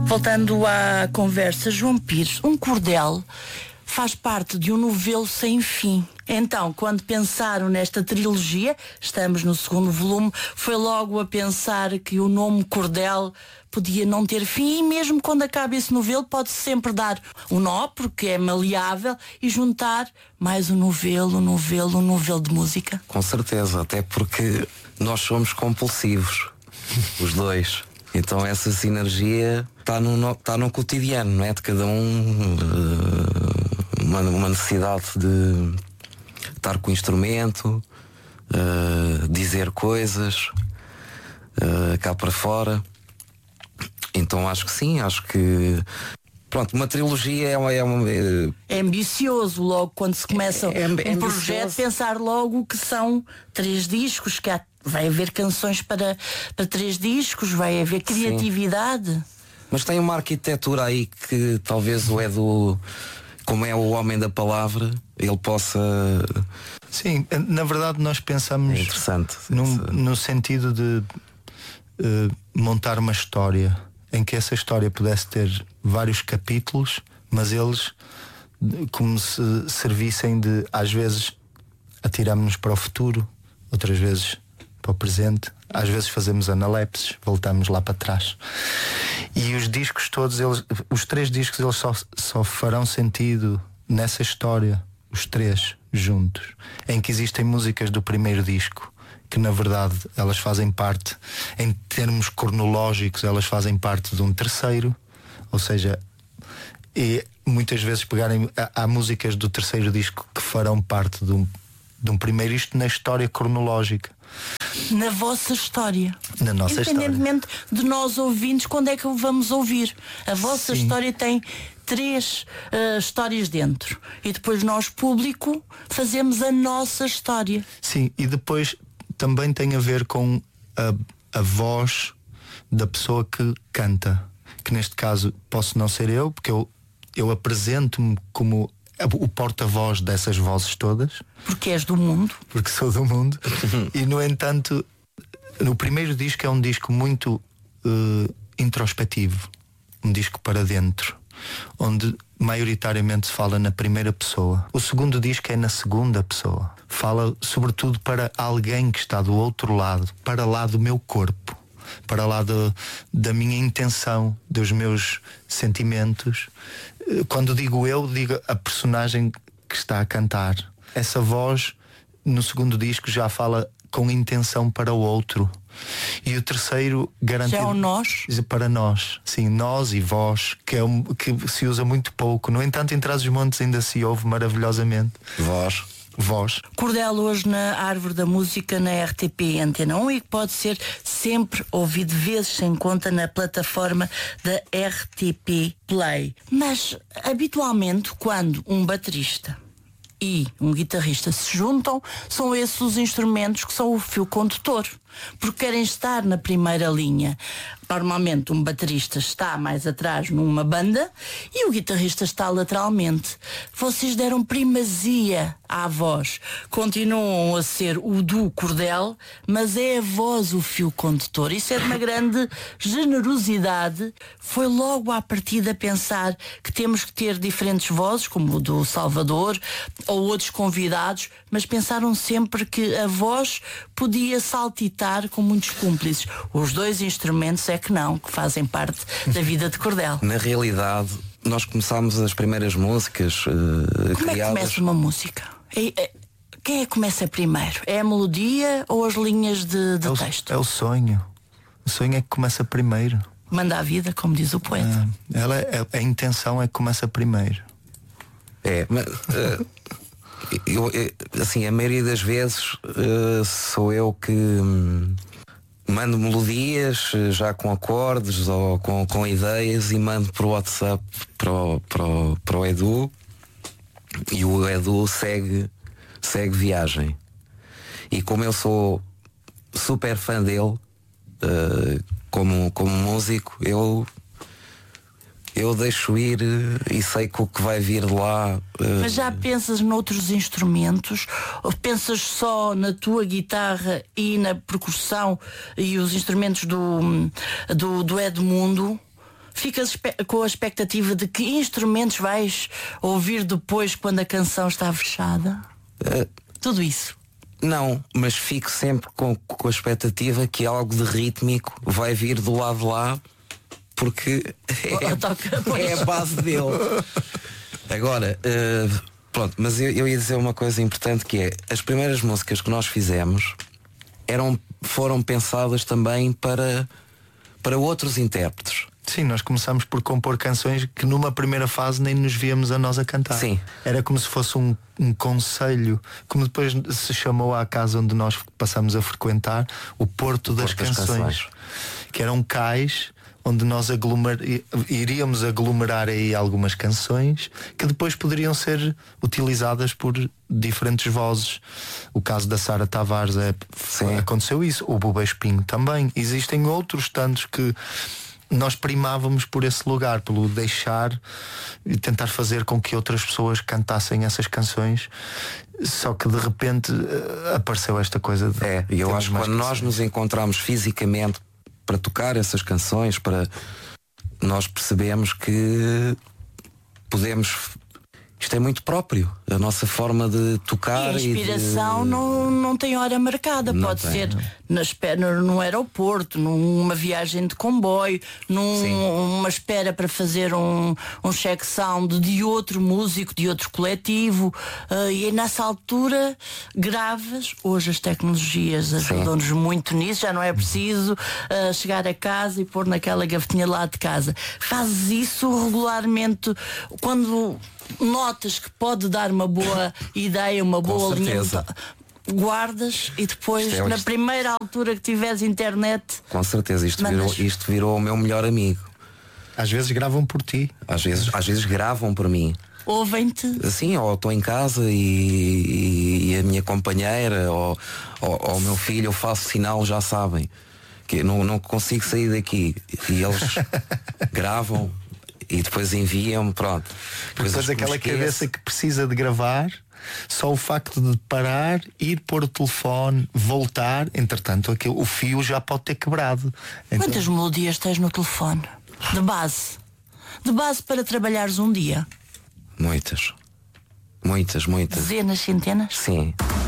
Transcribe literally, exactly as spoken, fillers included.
Voltando à conversa, João Pires, um cordel faz parte de um novelo sem fim. Então, quando pensaram nesta trilogia, estamos no segundo volume, foi logo a pensar que o nome cordel podia não ter fim, e mesmo quando acaba esse novelo pode sempre dar um nó, porque é maleável, e juntar mais um novelo, um novelo, um novelo de música. Com certeza, até porque nós somos compulsivos, os dois. Então essa sinergia está no, tá no cotidiano, não é? De cada um, uh, uma, uma necessidade de estar com o instrumento, uh, dizer coisas, uh, cá para fora. Então acho que sim, acho que pronto, uma trilogia é uma, é uma é... é ambicioso logo quando se começa é, é, um é projeto, pensar logo que são três discos, que há, vai haver canções para, para três discos, vai haver criatividade. Sim. Mas tem uma arquitetura aí que talvez o Edu, como é o homem da palavra, ele possa... Sim, na verdade nós pensamos é interessante, num, no sentido de uh, montar uma história em que essa história pudesse ter vários capítulos, mas eles como se servissem de, às vezes atiramos-nos para o futuro, outras vezes para o presente, às vezes fazemos analepses, voltamos lá para trás. E os discos todos, eles, os três discos, eles só, só farão sentido nessa história, os três juntos, em que existem músicas do primeiro disco que na verdade elas fazem parte, em termos cronológicos, elas fazem parte de um terceiro, ou seja, e muitas vezes pegarem, há, há músicas do terceiro disco que farão parte de um, de um primeiro, isto na história cronológica. Na vossa história. Na nossa Independentemente história. de nós ouvintes, quando é que o vamos ouvir? A vossa Sim. história tem três uh, histórias dentro. E depois nós, público, fazemos a nossa história. Sim, e depois também tem a ver com a, a voz da pessoa que canta. Que neste caso posso não ser eu, porque eu, eu apresento-me como o porta-voz dessas vozes todas. Porque és do mundo. Porque sou do mundo. E no entanto, no primeiro disco é um disco muito uh, introspectivo. Um disco para dentro, onde maioritariamente se fala na primeira pessoa. O segundo disco é na segunda pessoa. Fala sobretudo para alguém que está do outro lado, para lá do meu corpo, para lá do, da minha intenção, dos meus sentimentos. Quando digo eu, digo a personagem que está a cantar. Essa voz no segundo disco já fala com intenção para o outro. E o terceiro garantido já é o nós? Para nós, sim, nós e vós, que, é um, que se usa muito pouco. No entanto, em Trás-os-Montes ainda se ouve maravilhosamente. Vós. Vós. Cordel hoje na Árvore da Música, na R T P Antena um, e que pode ser sempre ouvido vezes sem conta na plataforma da R T P Play. Mas habitualmente quando um baterista e um guitarrista se juntam, são esses os instrumentos que são o fio condutor, porque querem estar na primeira linha. Normalmente um baterista está mais atrás numa banda e o guitarrista está lateralmente. Vocês deram primazia à voz. Continuam a ser o do cordel, mas é a voz o fio condutor. Isso é de uma grande generosidade. Foi logo à partida pensar que temos que ter diferentes vozes, como o do Salvador ou outros convidados, mas pensaram sempre que a voz podia saltitar com muitos cúmplices. Os dois instrumentos é que não, que fazem parte da vida de cordel. Na realidade, nós começámos as primeiras músicas uh, Como criadas... é que começa uma música? É, é, quem é que começa primeiro? É a melodia ou as linhas de, de é o, texto? É o sonho. O sonho é que começa primeiro. Manda a vida, como diz o poeta. É, ela é, a intenção é que começa primeiro. É, mas... Uh, eu, eu, assim, a maioria das vezes uh, sou eu que... Hum, mando melodias já com acordes ou com, com ideias e mando para o WhatsApp para o, para, o, para o Edu, e o Edu segue, segue viagem. E como eu sou super fã dele, uh, como, como músico, eu eu deixo ir e sei que o que vai vir de lá... Uh... Mas já pensas noutros instrumentos? Ou pensas só na tua guitarra e na percussão e os instrumentos do, do, do Edmundo? ficas com a expectativa de que instrumentos vais ouvir depois quando a canção está fechada? Uh, Tudo isso? Não, mas fico sempre com, com a expectativa que algo de rítmico vai vir do lado de lá, porque é, toca, é a base dele. Agora, uh, pronto, mas eu, eu ia dizer uma coisa importante, que é, as primeiras músicas que nós fizemos eram, foram pensadas também para, para outros intérpretes. Sim, nós começámos por compor canções que numa primeira fase nem nos víamos a nós a cantar. Sim. Era como se fosse um, um conselho, como depois se chamou à casa onde nós passamos a frequentar, o Porto das, Porto das canções, Canções, que eram cais onde nós aglomer... iríamos aglomerar aí algumas canções que depois poderiam ser utilizadas por diferentes vozes. O caso da Sara Tavares é... aconteceu isso, o Buba Espinho também. Existem outros tantos que nós primávamos por esse lugar, pelo deixar e tentar fazer com que outras pessoas cantassem essas canções. Só que de repente apareceu esta coisa de... É, e eu acho que quando canções. Nós nos encontramos fisicamente para tocar essas canções, para nós percebemos que podemos... Isto é muito próprio, a nossa forma de tocar. E a inspiração e de... não, não tem hora marcada. Não Pode tem, ser na espera, no aeroporto, numa viagem de comboio, numa espera para fazer um, um check sound de outro músico, de outro coletivo. Uh, e nessa altura gravas. Hoje as tecnologias ajudam-nos muito nisso. Já não é preciso uh, chegar a casa e pôr naquela gavetinha lá de casa. Fazes isso regularmente quando notas que pode dar uma boa ideia, uma boa linha de... guardas e depois é na isto... primeira altura que tiveres internet. Com certeza, isto virou, isto virou o meu melhor amigo. Às vezes gravam por ti. Às vezes, às vezes gravam por mim. Ouvem-te? Sim, ou estou em casa e, e, e a minha companheira ou, ou, ou o meu filho, eu faço sinal, já sabem que não, não consigo sair daqui. E eles gravam e depois enviam, pronto. Depois, depois aquela cabeça que precisa de gravar, só o facto de parar, ir pôr o telefone, voltar, entretanto aquilo, o fio já pode ter quebrado. Então... Quantas melodias tens no telefone? De base? De base para trabalhares um dia? Muitas. Muitas, muitas. Dezenas, centenas? Sim.